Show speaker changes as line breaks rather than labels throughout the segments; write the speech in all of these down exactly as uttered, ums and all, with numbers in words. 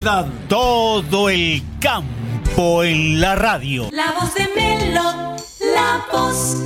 Comienza todo el campo en la radio.
La voz de Melo, la voz.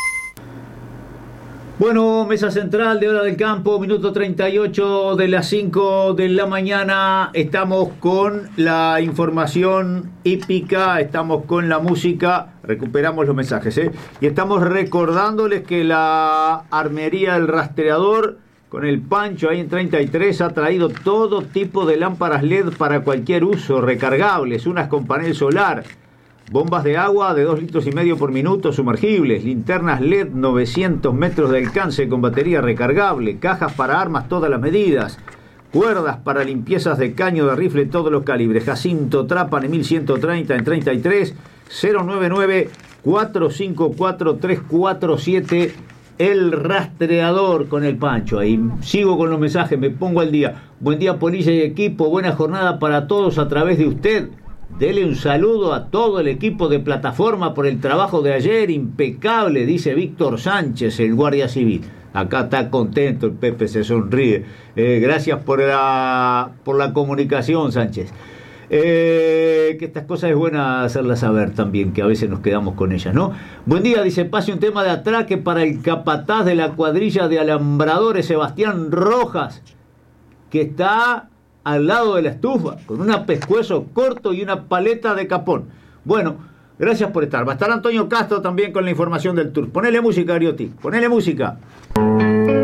Bueno, mesa central de Hora del Campo, minuto treinta y ocho de las cinco de la mañana. Estamos con la información hípica, estamos con la música, recuperamos los mensajes, ¿eh? Y estamos recordándoles que la armería del rastreador, con el Pancho ahí en treinta y tres, ha traído todo tipo de lámparas L E D para cualquier uso, recargables, unas con panel solar, bombas de agua de dos litros y medio por minuto sumergibles, linternas L E D novecientos metros de alcance con batería recargable, cajas para armas todas las medidas, cuerdas para limpiezas de caño de rifle todos los calibres. Jacinto Trapani mil ciento treinta en treinta y tres, cero nueve nueve, cuatro cinco cuatro, tres cuatro siete. El rastreador con el Pancho. Ahí sigo con los mensajes, me pongo al día. Buen día, Polilla y equipo, buena jornada para todos a través de usted. Dele un saludo a todo el equipo de plataforma por el trabajo de ayer, impecable, dice Víctor Sánchez, el guardia civil. Acá está contento, el Pepe se sonríe. Eh, gracias por la, por la comunicación, Sánchez. Eh, que estas cosas es buena hacerlas saber también, que a veces nos quedamos con ellas, ¿no? Buen día, dice, pase un tema de atraque para el capataz de la cuadrilla de alambradores, Sebastián Rojas, que está al lado de la estufa, con un pescuezo corto y una paleta de capón. Bueno, gracias por estar. Va a estar Antonio Castro también con la información del tour. Ponele música, Ariotti, ponele música.